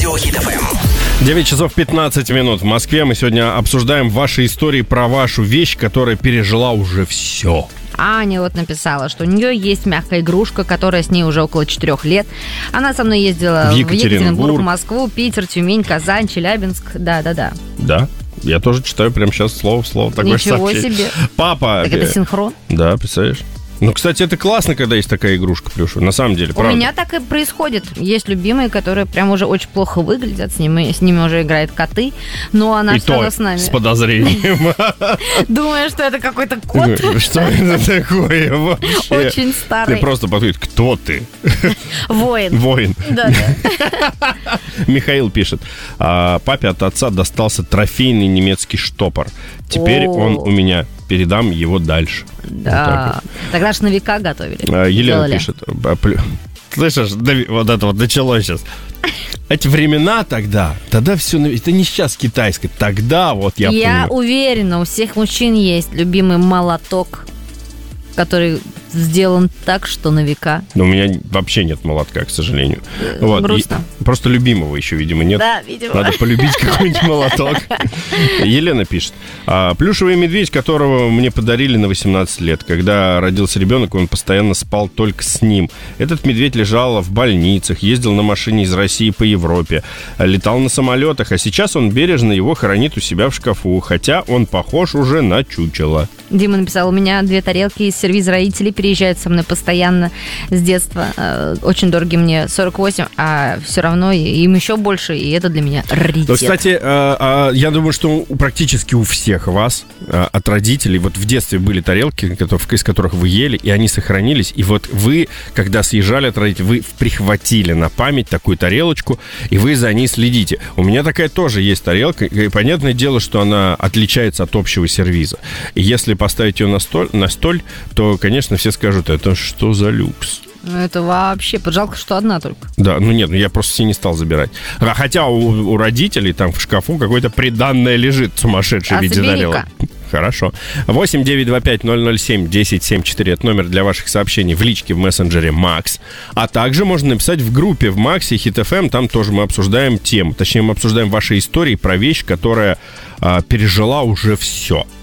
Радио Хит ФМ. 9 часов 15 минут в Москве. Мы сегодня обсуждаем ваши истории про вашу вещь, которая пережила уже все. Аня вот написала, что у нее есть мягкая игрушка, которая с ней уже около 4 лет. Она со мной ездила в Екатеринбург, Москву, Питер, Тюмень, Казань, Челябинск. Да. Да? Я тоже читаю прямо сейчас слово в слово. Ничего себе. Папа. Так это синхрон? Да, представляешь? Ну, кстати, это классно, когда есть такая игрушка плюшевая. На самом деле, правда. У меня так и происходит. Есть любимые, которые прям уже очень плохо выглядят. С ними уже играют коты. Но она все равно с нами. С подозрением. Думаю, что это какой-то кот. Что это такое вообще? Очень старый. Ты просто подумай, кто ты? Воин. Да. Михаил пишет. Папе от отца достался трофейный немецкий штопор. Теперь он у меня. Передам его дальше. Да. Вот тогда же на века готовили. Елена пишет. Слышишь, вот это вот началось сейчас. Эти времена тогда все, это не сейчас китайское. Тогда вот я помню. Я уверена, у всех мужчин есть любимый молоток, который сделан так, что на века. Но у меня вообще нет молотка, к сожалению. Вот. Грустно. Просто любимого еще, видимо, нет. Да, видимо. Надо полюбить какой-нибудь молоток. Елена пишет. Плюшевый медведь, которого мне подарили на 18 лет. Когда родился ребенок, он постоянно спал только с ним. Этот медведь лежал в больницах, ездил на машине из России по Европе, летал на самолетах, а сейчас он бережно его хранит у себя в шкафу, хотя он похож уже на чучело. Дима написал, у меня 2 тарелки из сервиза родителей переезжают со мной постоянно с детства. Очень дороги мне 48, а все равно им еще больше, и это для меня раритет. Но, кстати, я думаю, что практически у всех вас от родителей вот в детстве были тарелки, из которых вы ели, и они сохранились. И вот вы, когда съезжали от родителей, вы прихватили на память такую тарелочку, и вы за ней следите. У меня такая тоже есть тарелка, и понятное дело, что она отличается от общего сервиза. И если поставить ее на столь, то, конечно, все скажут, это что за люкс? Ну, это вообще, жалко, что одна только. Да, я просто все не стал забирать. Хотя у родителей там в шкафу какое-то приданное лежит сумасшедшее в виде тарелок. Хорошо. 8-925-007-1074. Это номер для ваших сообщений в личке в мессенджере Макс. А также можно написать в группе в Максе Хит ФМ. Там тоже мы обсуждаем тему. Точнее, мы обсуждаем ваши истории про вещь, которая пережила уже все.